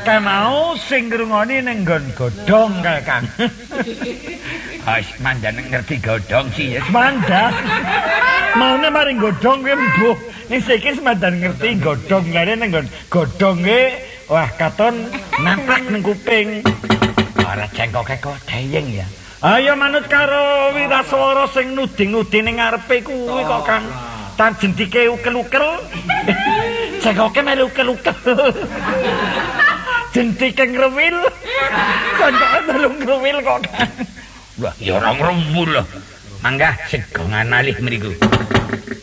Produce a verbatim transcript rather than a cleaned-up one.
kae mau sing ngrungoni ning nggon godhong kae Kang. Wis mandane ngerti godhong sih ya. Mandan. Maune mari godhong kuwi mbuh. Ning saiki semandan ngerti godhong lare ning nggon godhonge wah katon namprak ning kuping. Ora cengkoke kok deyeng ya. Ayo manut karo wiraswara sing nuding-nuding ning ngarepe kuwi kok Kang. Tan jentike ukel-ukel. Cengkoke melu ukel-ukel. Jentike ngrewil. Cengkoke melu ngrewil kok Kang. Wah, ya ora ngrewil lho. Mangga segongan malih mriku.